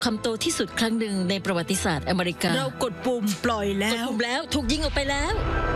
คำโตที่สุดครั้งหนึ่งในประวัติศาสตร์อเมริกาเรากดปุ่มปล่อยแล้กดวปุ่มแล้วถูกยิงออกไปแล้ว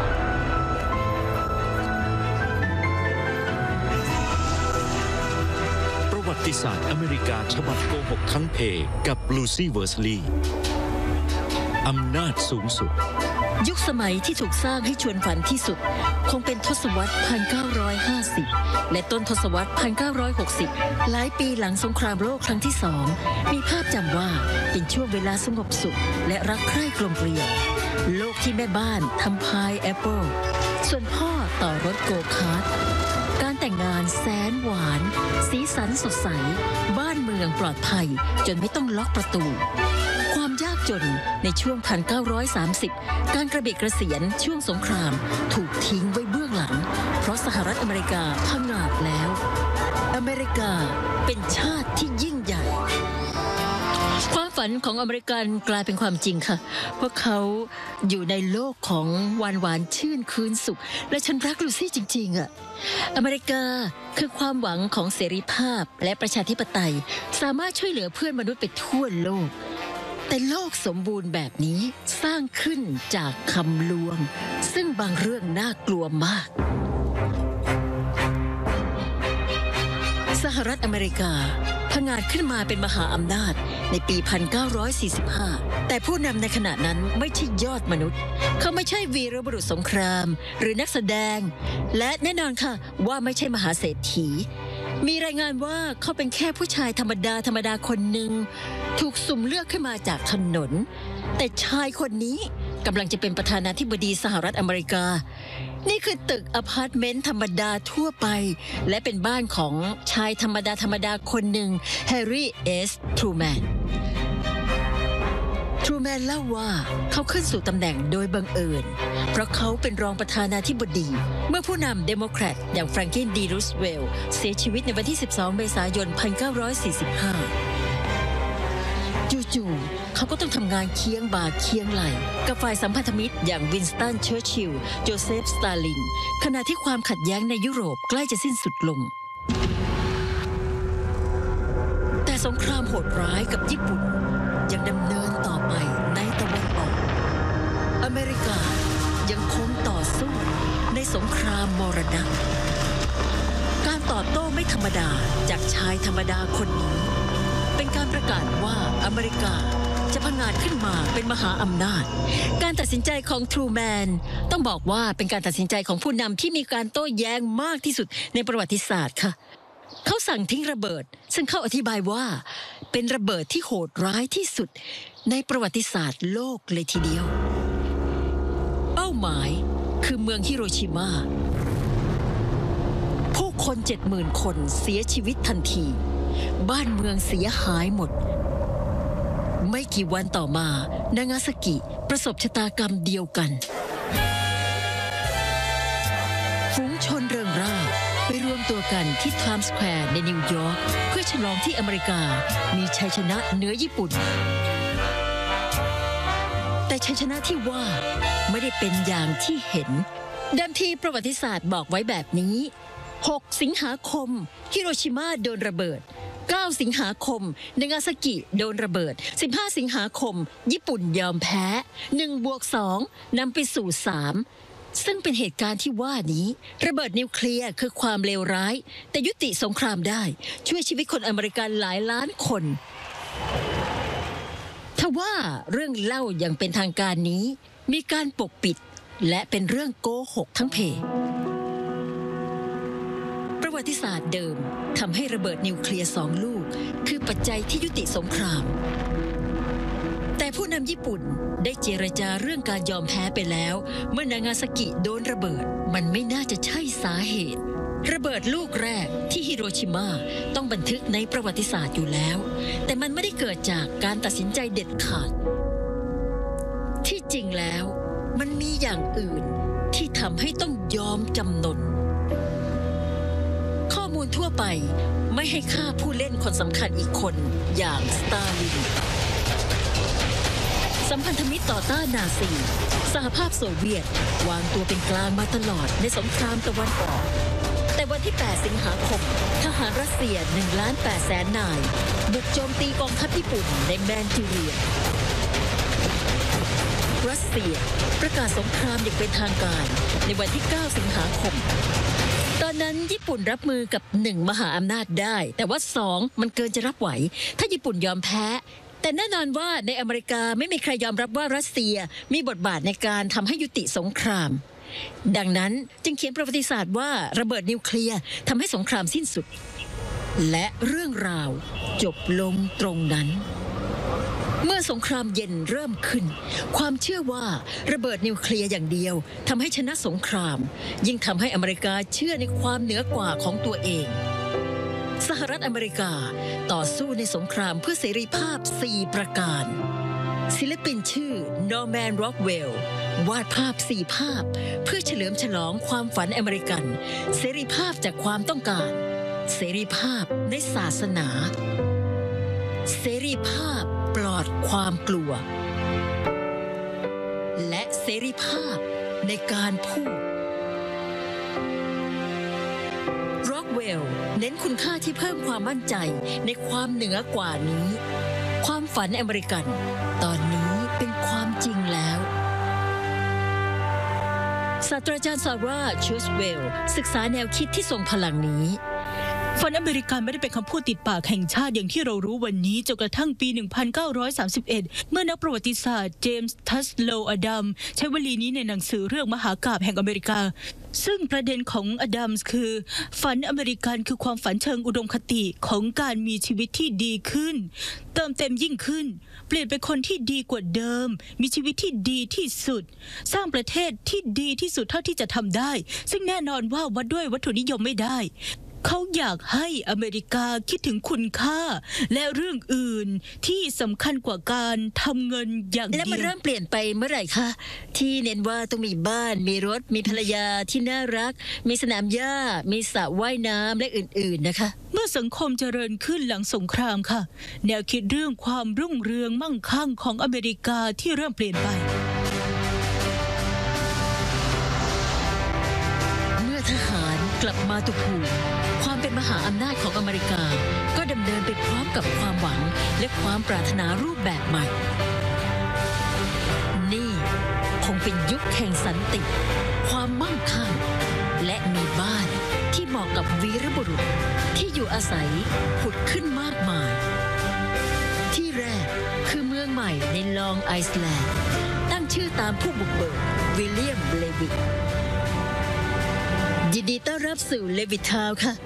ประวัติศาสตร์อเมริกาฉบับโกหกทั้งเพกับลูซี่เวอร์สลีย์อำนาจสูงสุดยุคสมัยที่ถูกสร้างให้ชวนฝันที่สุดคงเป็นทศวรรษ 1950 และต้นทศวรรษ 1960 หลายปีหลังสงครามโลกครั้งที่สองมีภาพจำว่าเป็นช่วงเวลาสงบสุขและรักใคร่กลมเกลียวโลกที่แม่บ้านทำพายแอปเปิลส่วนพ่อต่อรถโกคาร์ทการแต่งงานแสนหวานสีสันสดใสบ้านเมืองปลอดภัยจนไม่ต้องล็อกประตูความยากจนในช่วง 1930 การกระเบิดกระเสียนช่วงสงครามถูกทิ้งไว้เบื้องหลังเพราะสหรัฐอเมริกาพังอาจแล้วอเมริกาเป็นชาติที่ยิ่งใหญ่ความฝันของอเมริกันกลายเป็นความจริงค่ะเพราะเขาอยู่ในโลกของหวานชื่นคืนสุขและฉันรักลูซี่จริงๆอะอเมริกาคือความหวังของเสรีภาพและประชาธิปไตยสามารถช่วยเหลือเพื่อนมนุษย์ไปทั่วโลกแต่โลกสมบูรณ์แบบนี้สร้างขึ้นจากคำลวงซึ่งบางเรื่องน่ากลัวมากสหรัฐอเมริกาผงาดขึ้นมาเป็นมหาอำนาจในปี 1945 แต่ผู้นำในขณะนั้นไม่ใช่ยอดมนุษย์เขาไม่ใช่วีรบุรุษสงครามหรือนักแสดงและแน่นอนค่ะว่าไม่ใช่มหาเศรษฐีมีรายงานว่าเขาเป็นแค่ผู้ชายธรรมดาคนหนึ่งถูกสุ่มเลือกขึ้นมาจากถนนแต่ชายคนนี้กำลังจะเป็นประธานาธิบดีสหรัฐอเมริกานี่คือตึกอพาร์ตเมนต์ธรรมดาทั่วไปและเป็นบ้านของชายธรรมดาคนหนึ่งแฮร์รี่เอสทรูแมนเล่าว่าเขาขึ้นสู่ตำแหน่งโดยบังเอิญเพราะเขาเป็นรองประธานาธิบดีเมื่อผู้นำเดโมแครตอย่างแฟรงคลิน ดี รูสเวลต์เสียชีวิตในวันที่ 12 เมษายน 1945 จู่ๆเขาก็ต้องทำงานเคียงบ่าเคียงไหล่กับฝ่ายสัมพันธมิตรอย่างวินสตัน เชอร์ชิลล์โจเซฟ สตาลินขณะที่ความขัดแย้งในยุโรปใกล้จะสิ้นสุดลงแต่สงครามโหดร้ายกับญี่ปุ่นยังดำเนินต่อไปในตะวันออกอเมริกายังคงต่อสู้ในสงครามมรณะการตอบโต้ไม่ธรรมดาจากชายธรรมดาคนนี้เป็นการประกาศว่าอเมริกาจะผงาดขึ้นมาเป็นมหาอำนาจการตัดสินใจของทรูแมนต้องบอกว่าเป็นการตัดสินใจของผู้นำที่มีการโต้แย้งมากที่สุดในประวัติศาสตร์ค่ะเขาสั่งทิ้งระเบิดซึ่งเขาอธิบายว่าเป็นระเบิดที่โหดร้ายที่สุดในประวัติศาสตร์โลกเลยทีเดียวเป้าหมายคือเมืองฮิโรชิมาผู้คน 70,000 คนเสียชีวิตทันทีบ้านเมืองเสียหายหมดไม่กี่วันต่อมานางาซากิประสบชะตากรรมเดียวกันฝูงชนเริงร่าไปรวมตัวกันที่ไทม์สแควร์ในนิวยอร์กเพื่อฉลองที่อเมริกามีชัยชนะเหนือญี่ปุ่นแต่ชัยชนะที่ว่าไม่ได้เป็นอย่างที่เห็นเดิมทีประวัติศาสตร์บอกไว้แบบนี้6 สิงหาคมฮิโรชิมาโดนระเบิด9 สิงหาคมนางาซากิโดนระเบิด15 สิงหาคมญี่ปุ่นยอมแพ้1+2 นำไปสู่3ซึ่งเป็นเหตุการณ์ที่ว่านี้ระเบิดนิวเคลียร์คือความเลวร้ายแต่ยุติสงครามได้ช่วยชีวิตคนอเมริกันหลายล้านคนทว่าเรื่องเล่าอย่างเป็นทางการนี้มีการปกปิดและเป็นเรื่องโกหกทั้งเพประวัติศาสตร์เดิมทำให้ระเบิดนิวเคลียร์2 ลูกคือปัจจัยที่ยุติสงครามแต่ผู้นำญี่ปุ่นได้เจรจาเรื่องการยอมแพ้ไปแล้วเมื่อนางาซากิโดนระเบิดมันไม่น่าจะใช่สาเหตุระเบิดลูกแรกที่ฮิโรชิมาต้องบันทึกในประวัติศาสตร์อยู่แล้วแต่มันไม่ได้เกิดจากการตัดสินใจเด็ดขาดที่จริงแล้วมันมีอย่างอื่นที่ทำให้ต้องยอมจำนนข้อมูลทั่วไปไม่ให้ฆ่าผู้เล่นคนสำคัญอีกคนอย่างสตาลินสัมพันธมิตรต่อต้านนาซีสหภาพโซเวียตวางตัวเป็นกลางมาตลอดในสงครามตะวันออกแต่วันที่ 8 สิงหาคมทหารรัสเซีย 1,800,000 นายบุกโจมตีกองทัพญี่ปุ่นในแมนจูเรียรัสเซียประกาศสงครามอย่างเป็นทางการในวันที่ 9 สิงหาคมตอนนั้นญี่ปุ่นรับมือกับ1 มหาอำนาจได้แต่ว่า2มันเกินจะรับไหวถ้าญี่ปุ่นยอมแพ้แต่แน่นอนว่าในอเมริกาไม่มีใครยอมรับว่ารัสเซียมีบทบาทในการทำให้ยุติสงครามดังนั้นจึงเขียนประวัติศาสตร์ว่าระเบิดนิวเคลียร์ทำให้สงครามสิ้นสุดและเรื่องราวจบลงตรงนั้นเมื่อสงครามเย็นเริ่มขึ้นความเชื่อว่าระเบิดนิวเคลียร์อย่างเดียวทำให้ชนะสงครามยิ่งทำให้อเมริกาเชื่อในความเหนือกว่าของตัวเองสหรัฐอเมริกาต่อสู้ในสงครามเพื่อเสรีภาพ4 ประการศิลปินชื่อนอร์แมน ร็อกเวลล์วาดภาพ4 ภาพเพื่อเฉลิมฉลองความฝันอเมริกันเสรีภาพจากความต้องการเสรีภาพในศาสนาเสรีภาพปลอดความกลัวและเสรีภาพในการพูดร็อกเวลล์เน้นคุณค่าที่เพิ่มความมั่นใจในความเหนือกว่านี้ความฝันอเมริกันตอนนี้เป็นความจริงแล้วศาสตราจารย์ซาร่า ชูสเวลล์ศึกษาแนวคิดที่ทรงพลังนี้ฝันอเมริกันไม่ได้เป็นคำพูดติดปากแห่งชาติอย่างที่เรารู้วันนี้จนกระทั่งปี 1931 เมื่อนักประวัติศาสตร์เจมส์ ทัสโลว์ อดัมส์ใช้วลีนี้ในหนังสือเรื่องมหากาพย์แห่งอเมริกาซึ่งประเด็นของอดัมส์คือฝันอเมริกันคือความฝันเชิงอุดมคติของการมีชีวิตที่ดีขึ้นเติมเต็มยิ่งขึ้นเปลี่ยนเป็นคนที่ดีกว่าเดิมมีชีวิตที่ดีที่สุดสร้างประเทศที่ดีที่สุดเท่าที่จะทำได้ซึ่งแน่นอนว่าวัดด้วยวัตถุนิยมไม่ได้เขาอยากให้อเมริกาคิดถึงคุณค่าและเรื่องอื่นที่สำคัญกว่าการทำเงินอย่างเดียวและมันเริ่มเปลี่ยนไปเมื่อไหร่คะที่เน้นว่าต้องมีบ้านมีรถมีภรรยาที่น่ารักมีสนามหญ้ามีสระว่ายน้ำและอื่นๆนะคะเมื่อสังคมเจริญขึ้นหลังสงครามค่ะแนวคิดเรื่องความรุ่งเรืองมั่งคั่งของอเมริกาที่เริ่มเปลี่ยนไปเมื่อทหารกลับมาตุภูมิความเป็นมหาอำนาจของอเมริกาก็ดำเนินไปพร้อมกับความหวังและความปรารถนารูปแบบใหม่นี่คงเป็นยุคแห่งสันติความมั่งคั่งและมีบ้านที่เหมาะกับวีรบุรุษที่อยู่อาศัยผุดขึ้นมากมายที่แรกคือเมืองใหม่ในลองไอซ์แลนด์ตั้งชื่อตามผู้บุกเบิกวิลเลียม เลวิตยินดีต้อนรับสู่เลวิตทาวน์ค่ะ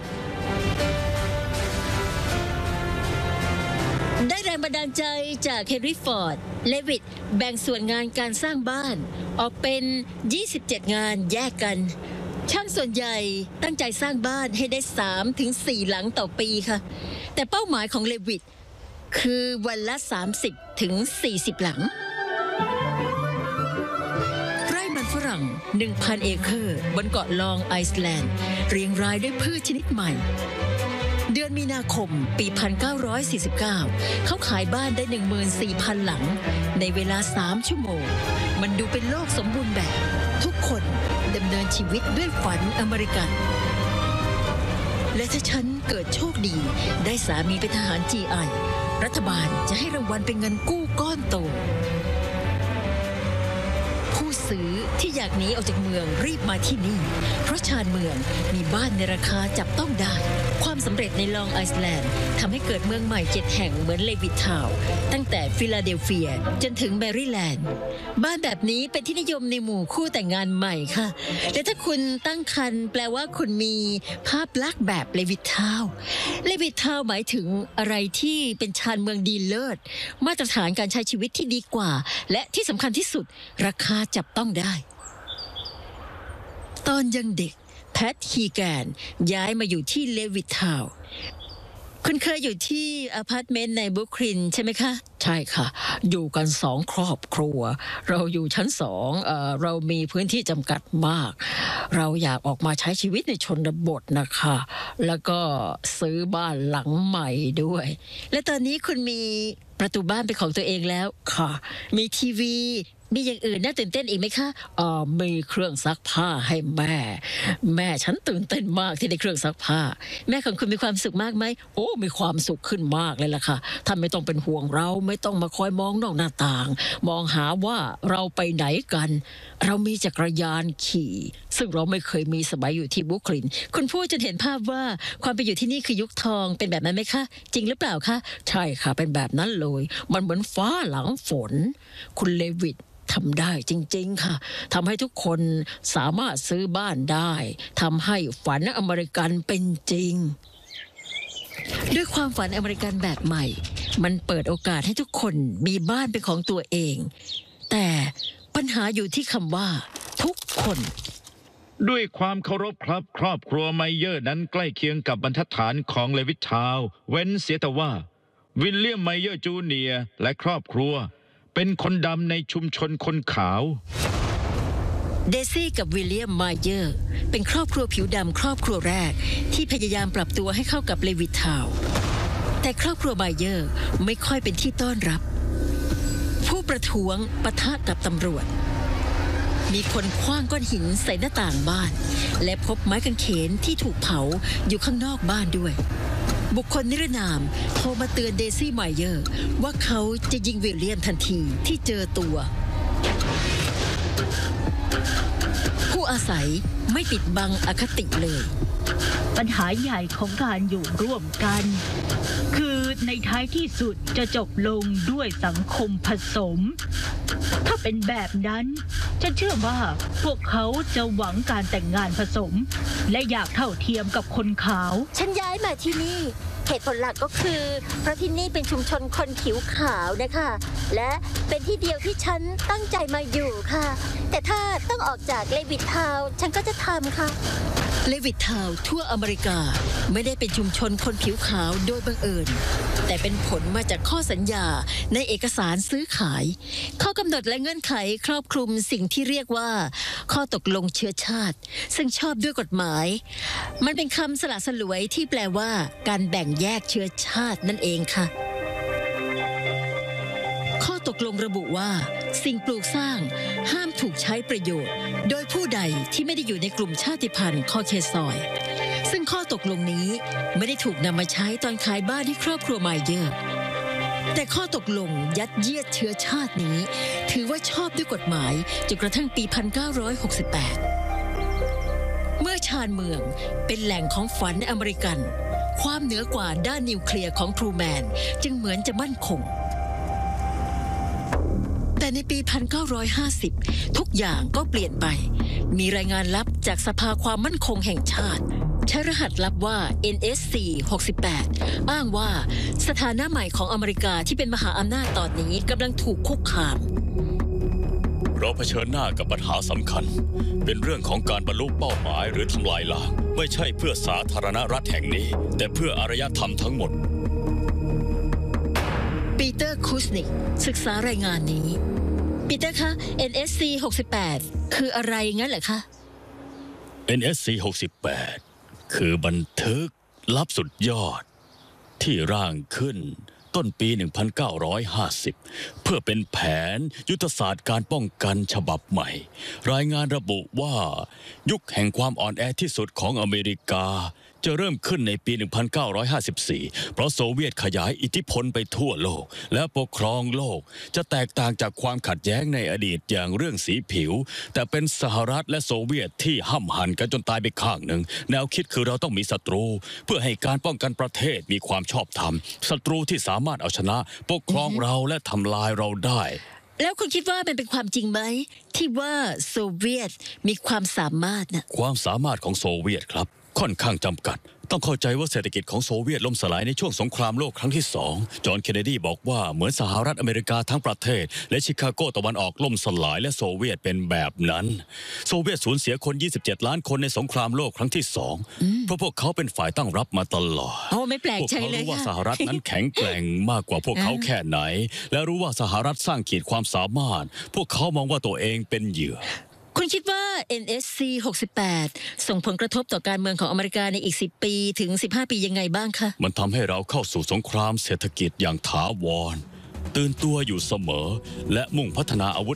ได้แรงบันดาลใจจากเฮนรี่ ฟอร์ดเลวิตแบ่งส่วนงานการสร้างบ้านออกเป็น27 งานแยกกันช่างส่วนใหญ่ตั้งใจสร้างบ้านให้ได้ 3-4 หลังต่อปีค่ะแต่เป้าหมายของเลวิตคือวันละ 30-40 หลังฝรั่ง 1,000 เอเคอร์บนเกาะลองไอซ์แลนด์เรียงรายด้วยพืชชนิดใหม่เดือนมีนาคมปี 1949 เขาขายบ้านได้ 14,000 หลังในเวลา 3 ชั่วโมงมันดูเป็นโลกสมบูรณ์แบบทุกคนดำเนินชีวิตด้วยฝันอเมริกันและถ้าฉันเกิดโชคดีได้สามีเป็นทหาร GI รัฐบาลจะให้รางวัลเป็นเงินกู้ก้อนโตซื้อที่อยากหนีออกจากเมืองรีบมาที่นี่เพราะชานเมืองมีบ้านในราคาจับต้องได้ความสำเร็จในลองไอซ์แลนด์ทำให้เกิดเมืองใหม่7 แห่งเหมือนเลวิตทาวน์ตั้งแต่ฟิลาเดลเฟียจนถึงแมริแลนด์บ้านแบบนี้เป็นที่นิยมในหมู่คู่แต่งงานใหม่ค่ะและถ้าคุณตั้งครรภ์แปลว่าคุณมีภาพลักษณ์แบบเลวิตทาวน์เลวิตทาวน์หมายถึงอะไรที่เป็นชานเมืองดีเลิศมาตรฐานการใช้ชีวิตที่ดีกว่าและที่สำคัญที่สุดราคาจับต้องได้ตอนยังเด็กแพท ฮีแกนย้ายมาอยู่ที่เลวิตทาวน์คุณเคยอยู่ที่อพาร์ตเมนต์ในบรุกลินใช่ไหมคะใช่ค่ะอยู่กัน2 ครอบครัวเราอยู่ชั้น2เรามีพื้นที่จำกัดมากเราอยากออกมาใช้ชีวิตในชนบทนะคะแล้วก็ซื้อบ้านหลังใหม่ด้วยและตอนนี้คุณมีประตูบ้านเป็นของตัวเองแล้วค่ะมีทีวีมีอย่างอื่นน่าตื่นเต้นอีกไหมคะมีเครื่องซักผ้าให้แม่ฉันตื่นเต้นมากที่ได้เครื่องซักผ้าแม่ของคุณมีความสุขมากไหมโอ้มีความสุขขึ้นมากเลยล่ะค่ะท่านไม่ต้องเป็นห่วงเราไม่ต้องมาคอยมองนอกหน้าต่างมองหาว่าเราไปไหนกันเรามีจักรยานขี่ซึ่งเราไม่เคยมีสมัยอยู่ที่บรุกลินคุณพูดจนเห็นภาพว่าความเป็นอยู่ที่นี่คือยุคทองเป็นแบบนั้นไหมคะจริงหรือเปล่าคะใช่ค่ะเป็นแบบนั้นเลยมันเหมือนฟ้าหลังฝนคุณเลวิตทำได้จริงๆค่ะทำให้ทุกคนสามารถซื้อบ้านได้ทำให้ฝันอเมริกันเป็นจริงด้วยความฝันอเมริกันแบบใหม่มันเปิดโอกาสให้ทุกคนมีบ้านเป็นของตัวเองแต่ปัญหาอยู่ที่คำว่าทุกคนด้วยความเคารพครับครอบครัวไมเยอร์นั้นใกล้เคียงกับบรรทัดฐานของเลวิททาวน์เว้นเสียแต่ว่าวิลเลียมไมเยอร์จูเนียร์และครอบครัวเป็นคนดำในชุมชนคนขาวเดซี่กับวิลเลียมไมเยอร์เป็นครอบครัวผิวดำครอบครัวแรกที่พยายามปรับตัวให้เข้ากับเลวิททาวน์แต่ครอบครัวไมเยอร์ไม่ค่อยเป็นที่ต้อนรับผู้ประท้วงปะทะกับตำรวจมีคนขว้างก้อนหินใส่หน้าต่างบ้านและพบไม้กางเขนที่ถูกเผาอยู่ข้างนอกบ้านด้วยบุคคลนิรนามโทรมาเตือนเดซี่ไมเยอร์ว่าเขาจะยิงวิลเลียมทันทีที่เจอตัวผู้อาศัยไม่ปิดบังอคติเลยปัญหาใหญ่ของการอยู่ร่วมกันคือในท้ายที่สุดจะจบลงด้วยสังคมผสมถ้าเป็นแบบนั้นฉันเชื่อว่าพวกเขาจะหวังการแต่งงานผสมและอยากเท่าเทียมกับคนขาวฉันย้ายมาที่นี่เหตุผลหลักก็คือเพราะที่นี่เป็นชุมชนคนผิวขาวนะคะและเป็นที่เดียวที่ฉันตั้งใจมาอยู่ค่ะแต่ถ้าต้องออกจากเลวิททาวน์ฉันก็จะทำค่ะเลวิททาวน์ทั่วอเมริกาไม่ได้เป็นชุมชนคนผิวขาวโดยบังเอิญแต่เป็นผลมาจากข้อสัญญาในเอกสารซื้อขายข้อกำหนดและเงื่อนไขครอบคลุมสิ่งที่เรียกว่าข้อตกลงเชื้อชาติซึ่งชอบด้วยกฎหมายมันเป็นคำสละสลวยที่แปลว่าการแบ่งแยกเชื้อชาตินั่นเองค่ะข้อตกลงระบุว่าสิ่งปลูกสร้างห้ามถูกใช้ประโยชน์โดยผู้ใดที่ไม่ได้อยู่ในกลุ่มชาติพันธุ์คอเคซอยซึ่งข้อตกลงนี้ไม่ได้ถูกนำมาใช้ตอนขายบ้านที่ครอบครัวไมเยอร์แต่ข้อตกลงยัดเยียดเชื้อชาตินี้ถือว่าชอบด้วยกฎหมายจนกระทั่งปี 1968 เมื่อชานเมืองเป็นแหล่งของฝันอเมริกันความเหนือกว่าด้านนิวเคลียร์ของทรูแมนจึงเหมือนจะมั่นคงแต่ในปี 1950 ทุกอย่างก็เปลี่ยนไปมีรายงานลับจากสภาความมั่นคงแห่งชาติใช้รหัสลับว่า NSC 68อ้างว่าสถานะใหม่ของอเมริกาที่เป็นมหาอำนาจตอนนี้กำลังถูกคุกคามเราเผชิญหน้ากับปัญหาสำคัญเป็นเรื่องของการบรรลุเป้าหมายหรือทำลายล้างไม่ใช่เพื่อสาธารณรัฐแห่งนี้แต่เพื่ออารยธรรมทั้งหมดปีเตอร์คูสนิกศึกษารายงานนี้ปีเตอร์คะ NSC 68คืออะไรงั้นเหรอคะ NSC 68คือบันทึกลับสุดยอดที่ร่างขึ้นต้นปี 1950 เพื่อเป็นแผนยุทธศาสตร์การป้องกันฉบับใหม่รายงานระบุว่ายุคแห่งความอ่อนแอที่สุดของอเมริกาจะเริ่มขึ้นในปี 1954 เพราะโซเวียตขยายอิทธิพลไปทั่วโลกและปกครองโลกจะแตกต่างจากความขัดแย้งในอดีตอย่างเรื่องสีผิวแต่เป็นสหรัฐและโซเวียตที่ห้ำหั่นกันจนตายไปข้างหนึ่งแนวคิดคือเราต้องมีศัตรูเพื่อให้การป้องกันประเทศมีความชอบธรรมศัตรูที่สามารถเอาชนะปกครองเราและทำลายเราได้แล้วคุณคิดว่ามันเป็นความจริงไหมที่ว่าโซเวียตมีความสามารถนะความสามารถของโซเวียตครับค่อนข้างจำกัดต้องเข้าใจว่าเศรษฐกิจของโซเวียตล่มสลายในช่วงสงครามโลกครั้งที่2จอห์นเคนเนดีบอกว่าเหมือนสหรัฐอเมริกาทั้งประเทศและชิคาโกตะวันออกล่มสลายและโซเวียตเป็นแบบนั้นโซเวียตสูญเสียคน27ล้านคนในสงครามโลกครั้งที่2เพราะพวกเขาเป็นฝ่ายตั้งรับมาตลอดไม่แปลกใจเลยพวกเขารู้ว่าสหรัฐนั้นแข็งแกร่งมากกว่าพวกเขาแค่ไหนและรู้ว่าสหรัฐสร้างขีดความสามารถพวกเขามองว่าตัวเองเป็นเหยื่อคุณคิดว่า NSC 68ส่งผลกระทบต่อการเมืองของอเมริกาในอีก10ปีถึง15ปียังไงบ้างคะมันทำให้เราเข้าสู่สงครามเศรษฐกิจอย่างถาวรตื่นตัวอยู่เสมอและมุ่งพัฒนาอาวุธ